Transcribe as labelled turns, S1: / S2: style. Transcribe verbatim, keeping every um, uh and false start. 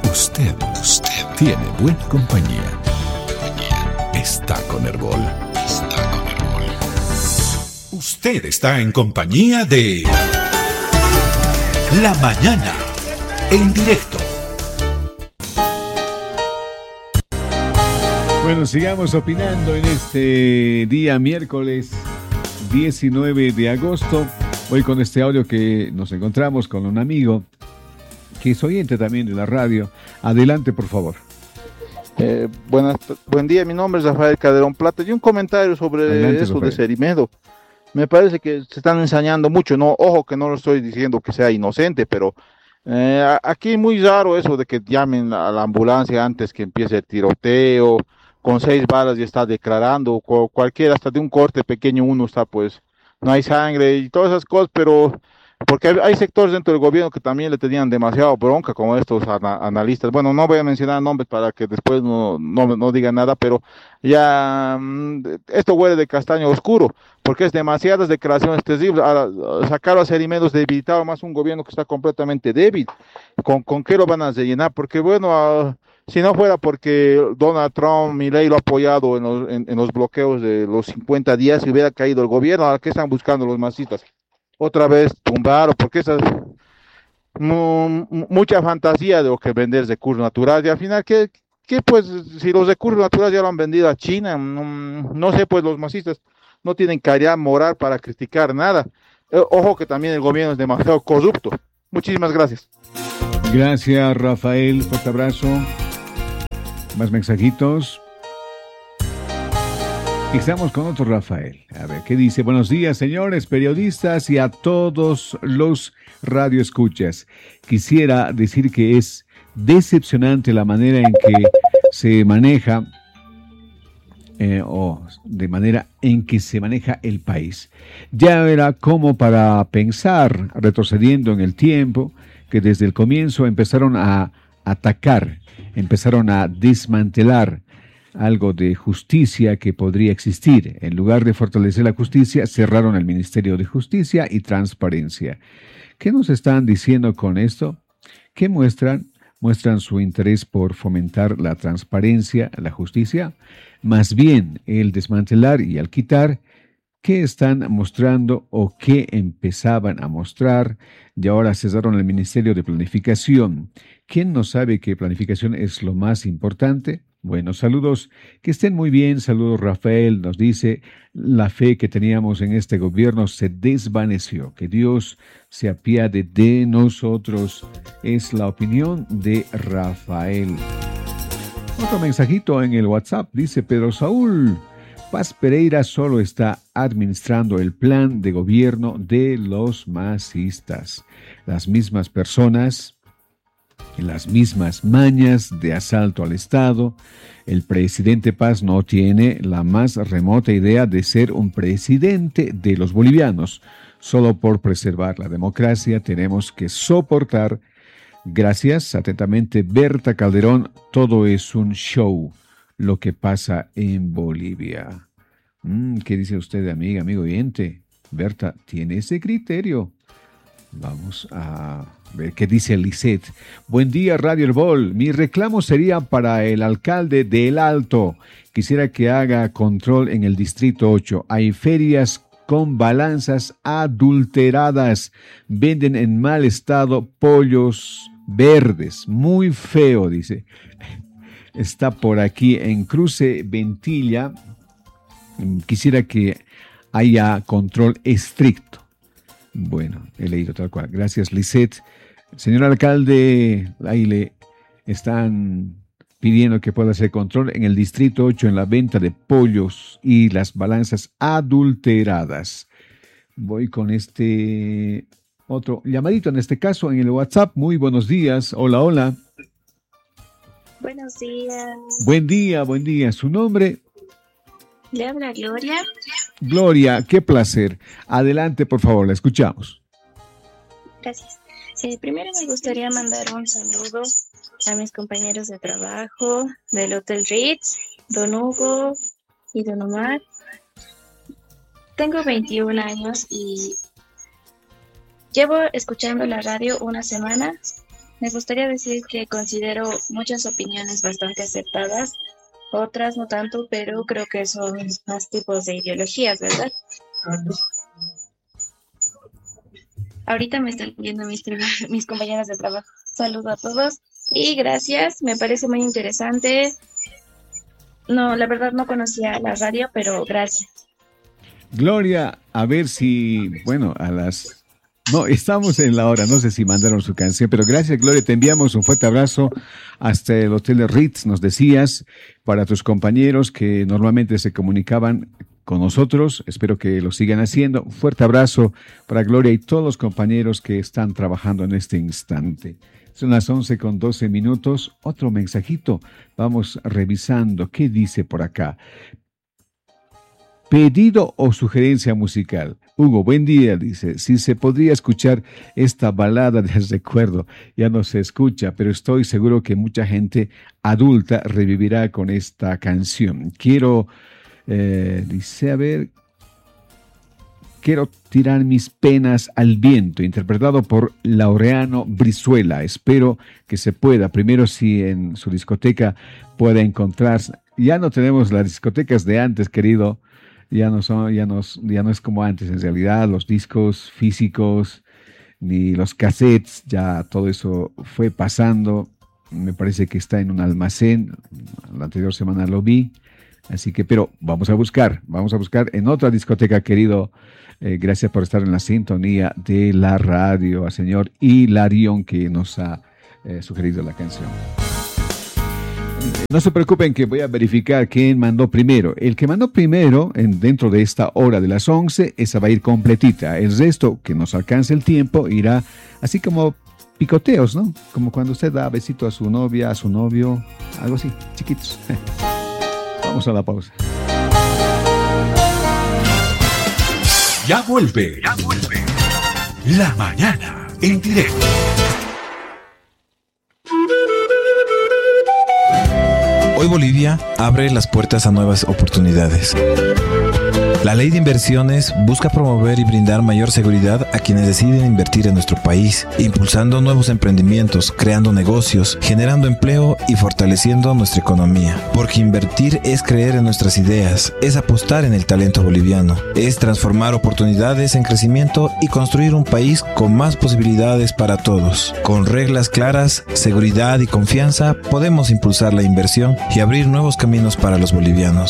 S1: Usted, usted tiene buena compañía. Está con Herbol. Está con Herbol. Usted está en compañía de La Mañana, en directo.
S2: Bueno, sigamos opinando en este día miércoles diecinueve de agosto. Hoy con este audio que nos encontramos con un amigo que es oyente también de la radio. Adelante, por favor.
S3: Eh, buenas, buen día, mi nombre es Rafael Calderón Plata. Y un comentario sobre
S2: Adelante,
S3: eso
S2: Rafael.
S3: de Cerimedo. Me parece que se están ensañando mucho. No, ojo que no lo estoy diciendo que sea inocente, pero eh, a- aquí es muy raro eso de que llamen a la ambulancia antes que empiece el tiroteo. Con seis balas y está declarando, cu- cualquiera, hasta de un corte pequeño uno está pues, no hay sangre y todas esas cosas, pero porque hay, hay sectores dentro del gobierno que también le tenían demasiado bronca, como estos ana- analistas. Bueno, no voy a mencionar nombres para que después no, no, no digan nada, pero ya mm, esto huele de castaño oscuro, porque es demasiadas declaraciones terribles. Ahora, sacar a Cerimedos debilitado más un gobierno que está completamente débil. ¿Con, con qué lo van a rellenar? Porque bueno, ah, si no fuera porque Donald Trump, Milei lo ha apoyado en los, en, en los bloqueos de los cincuenta días, si hubiera caído el gobierno, ¿a qué están buscando los masistas? Otra vez tumbar, o porque esas mu- mu- mucha fantasía de lo que vender recursos naturales, y al final, ¿qué, qué pues, si los recursos naturales ya lo han vendido a China? No, no sé, pues los masistas no tienen calidad moral para criticar nada. Eh, ojo que también el gobierno es demasiado corrupto. Muchísimas gracias.
S2: Gracias, Rafael. Fuerte abrazo. Más mensajitos. Y estamos con otro Rafael. A ver, ¿qué dice? Buenos días, señores periodistas y a todos los radioescuchas. Quisiera decir que es decepcionante la manera en que se maneja eh, o de manera en que se maneja el país. Ya era como para pensar, retrocediendo en el tiempo, que desde el comienzo empezaron a atacar, empezaron a desmantelar algo de justicia que podría existir. En lugar de fortalecer la justicia, cerraron el Ministerio de Justicia y Transparencia. ¿Qué nos están diciendo con esto? ¿Qué muestran? Muestran su interés por fomentar la transparencia, la justicia. Más bien, el desmantelar y al quitar, ¿qué están mostrando o qué empezaban a mostrar? Y ahora cesaron el Ministerio de Planificación. ¿Quién no sabe que planificación es lo más importante? Bueno, saludos, que estén muy bien. Saludos, Rafael. Nos dice, la fe que teníamos en este gobierno se desvaneció. Que Dios se apiade de nosotros. Es la opinión de Rafael. Otro mensajito en el WhatsApp. Dice Pedro Saúl, Paz Pereira solo está administrando el plan de gobierno de los masistas. Las mismas personas, las mismas mañas de asalto al Estado. El presidente Paz no tiene la más remota idea de ser un presidente de los bolivianos. Solo por preservar la democracia tenemos que soportar. Gracias, atentamente, Berta Calderón. Todo es un show lo que pasa en Bolivia. Mm, ¿qué dice usted, amiga, amigo oyente? Berta, ¿tiene ese criterio? Vamos a ver qué dice Lisette. Buen día, Radio Herbol. Mi reclamo sería para el alcalde de El Alto. Quisiera que haga control en el Distrito ocho. Hay ferias con balanzas adulteradas. Venden en mal estado pollos verdes. Muy feo, dice. Está por aquí en Cruce Ventilla. Quisiera que haya control estricto. Bueno, he leído tal cual. Gracias, Lisette. Señor alcalde, ahí le están pidiendo que pueda hacer control en el Distrito ocho en la venta de pollos y las balanzas adulteradas. Voy con este otro llamadito, en este caso en el WhatsApp. Muy buenos días. Hola, hola.
S4: Buenos días.
S2: Buen día, buen día. ¿Su nombre?
S4: Le habla Gloria.
S2: Gloria, qué placer. Adelante, por favor, la escuchamos.
S4: Gracias. Eh, primero me gustaría mandar un saludo a mis compañeros de trabajo del Hotel Ritz, don Hugo y don Omar. Tengo veintiún años y llevo escuchando la radio una semana me gustaría decir que considero muchas opiniones bastante aceptadas, otras no tanto, pero creo que son más tipos de ideologías, ¿verdad? Ahorita me están viendo mis, traba- mis compañeras de trabajo. Saludo a todos y gracias, me parece muy interesante. No, la verdad no conocía la radio, pero gracias.
S2: Gloria, a ver si, bueno, a las... No, estamos en la hora, no sé si mandaron su canción, pero gracias, Gloria, te enviamos un fuerte abrazo hasta el Hotel Ritz, nos decías, para tus compañeros que normalmente se comunicaban con nosotros, espero que lo sigan haciendo. Un fuerte abrazo para Gloria y todos los compañeros que están trabajando en este instante. Son las once con doce minutos, otro mensajito, vamos revisando, ¿qué dice por acá? Pedido o sugerencia musical. Hugo, buen día, dice. Si se podría escuchar esta balada del recuerdo, ya no se escucha, pero estoy seguro que mucha gente adulta revivirá con esta canción. Quiero, eh, dice, a ver, quiero tirar mis penas al viento, interpretado por Laureano Brizuela. Espero que se pueda. Primero, si en su discoteca pueda encontrarse. Ya no tenemos las discotecas de antes, querido. Ya no son, ya no, ya no es como antes, en realidad, los discos físicos, ni los cassettes, ya todo eso fue pasando. Me parece que está en un almacén, la anterior semana lo vi, así que, pero vamos a buscar, vamos a buscar en otra discoteca, querido. Eh, gracias por estar en la sintonía de la radio, al señor Hilarión, que nos ha eh, sugerido la canción. No se preocupen que voy a verificar quién mandó primero. El que mandó primero, en, dentro de esta hora de las once, esa va a ir completita. El resto, que nos alcance el tiempo, irá así como picoteos, ¿no? Como cuando usted da besito a su novia, a su novio, algo así, chiquitos. Vamos a la pausa.
S1: Ya vuelve, ya vuelve. La mañana en directo.
S5: Hoy Bolivia abre las puertas a nuevas oportunidades. La Ley de Inversiones busca promover y brindar mayor seguridad a quienes deciden invertir en nuestro país, impulsando nuevos emprendimientos, creando negocios, generando empleo y fortaleciendo nuestra economía. Porque invertir es creer en nuestras ideas, es apostar en el talento boliviano, es transformar oportunidades en crecimiento y construir un país con más posibilidades para todos. Con reglas claras, seguridad y confianza podemos impulsar la inversión y abrir nuevos caminos para los bolivianos.